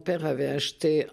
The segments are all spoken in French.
Mon père avait acheté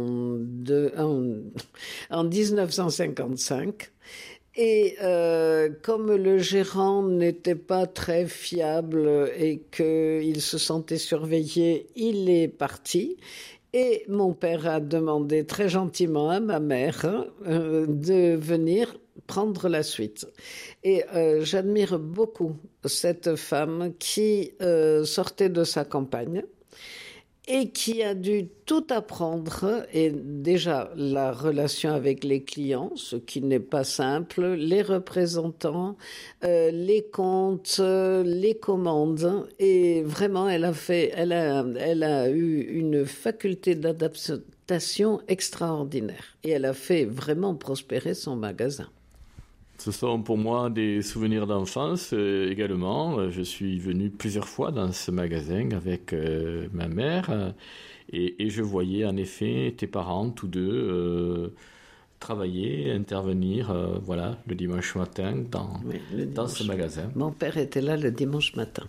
en 1955 et comme le gérant n'était pas très fiable et qu'il se sentait surveillé, il est parti. Et mon père a demandé très gentiment à ma mère de venir prendre la suite. Et j'admire beaucoup cette femme qui sortait de sa campagne et qui a dû tout apprendre, et déjà la relation avec les clients, ce qui n'est pas simple, les représentants, les comptes, les commandes, et vraiment elle a eu une faculté d'adaptation extraordinaire, et elle a fait vraiment prospérer son magasin. Ce sont pour moi des souvenirs d'enfance également. Je suis venu plusieurs fois dans ce magasin avec ma mère et je voyais en effet tes parents tous deux travailler, intervenir voilà, le dimanche matin dans ce magasin. Mon père était là le dimanche matin.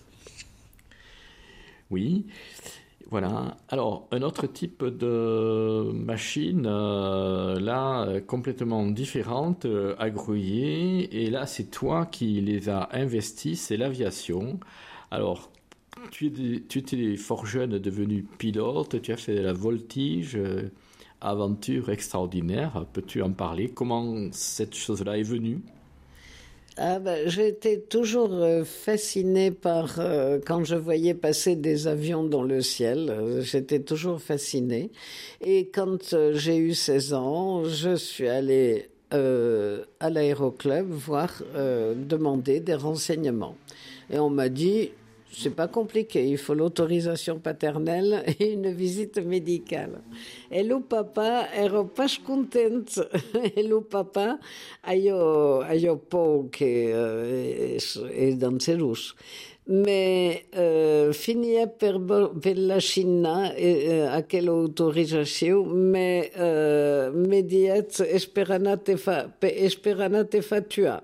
Oui. Voilà. Alors, un autre type de machine, là, complètement différente, à grouiller. Et là, c'est toi qui les as investis, c'est l'aviation. Alors, tu étais fort jeune, devenu pilote, tu as fait de la voltige, aventure extraordinaire. Peux-tu en parler? Comment cette chose-là est venue? J'ai été toujours fascinée par quand je voyais passer des avions dans le ciel, j'étais toujours fascinée. Et quand j'ai eu 16 ans, je suis allée à l'aéroclub demander des renseignements. Et on m'a dit, c'est pas compliqué, il faut l'autorisation paternelle et une visite médicale. Et le papa ero pas content. Et le papa aio pou que è danserus. Mais finia per la China aquella autorisation, mais me diet esperana te fa tua.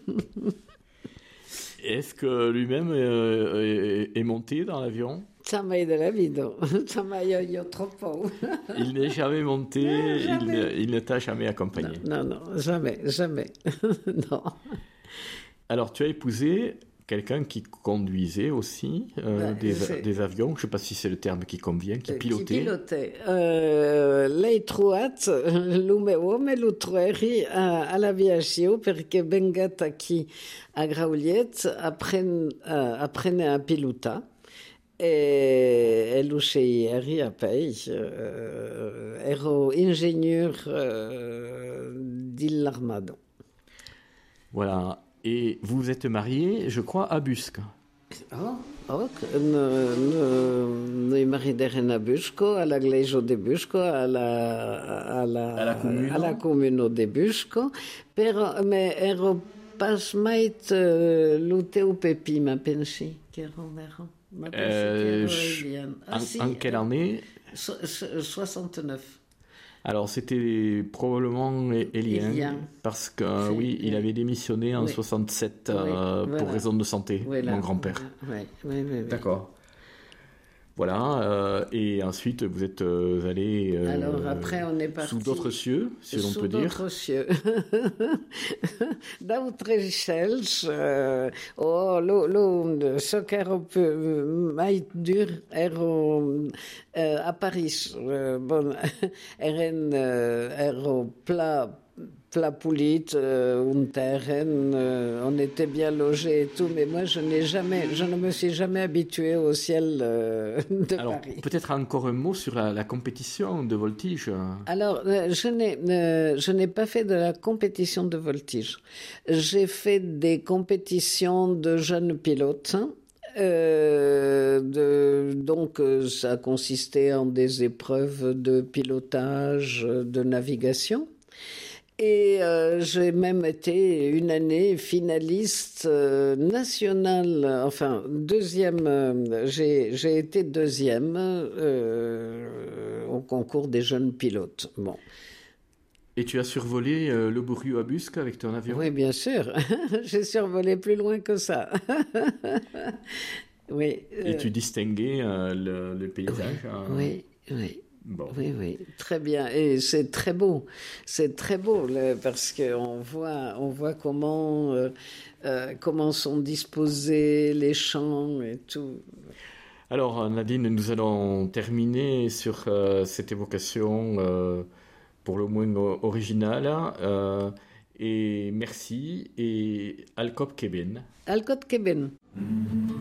Est-ce que lui-même est monté dans l'avion? Ça m'a aidé la vie, non. Ça m'a eu trop peur. Il n'est jamais monté, il ne t'a jamais accompagné. Non, jamais. Non. Alors, tu as épousé quelqu'un qui conduisait aussi des avions, je ne sais pas si c'est le terme qui convient, qui pilotait. Qui pilotait. Lei troat lo meu me lo troeri a l'aviació perché vengat aquí a Grauliet apprenne a pilotar. E l'uscieri a pei. Ero ingénieur dell'Armado. Voilà. Et vous vous êtes marié, je crois, à Busque. Noi marideren a Busco, a la Glejo de Busco, a la Comune de Busco, però me ero pas mai lo teu Pepi, ma pensi, che ero. En quelle année? 69. Alors, c'était probablement Élien, parce que oui, il avait démissionné en 67 pour raison de santé, mon grand-père. Oui. D'accord. Voilà, et ensuite vous êtes allé alors après on est parti sous d'autres cieux, si l'on peut dire. Sous d'autres cieux. D'autres ciels. Ce che ero mai dur ero a Paris. Ero plapulit, un terrain, on était bien logés et tout, mais moi je ne me suis jamais habituée au ciel de Alors, Paris. Peut-être encore un mot sur la compétition de voltige. Alors, je n'ai pas fait de la compétition de voltige. J'ai fait des compétitions de jeunes pilotes. Donc, ça consistait en des épreuves de pilotage, de navigation. Et j'ai même été une année finaliste nationale, enfin deuxième. J'ai été deuxième au concours des jeunes pilotes. Bon. Et tu as survolé le Bourriou à Busque avec ton avion? Oui, bien sûr. J'ai survolé plus loin que ça. Oui. Et tu distinguais le paysage? Oui. Bon. Oui, oui, très bien. Et c'est très beau. C'est très beau parce on voit comment sont disposés les champs et tout. Alors, Nadine, nous allons terminer sur cette évocation pour le moins originale. Et merci et Alcop Keben. Alcott Keben.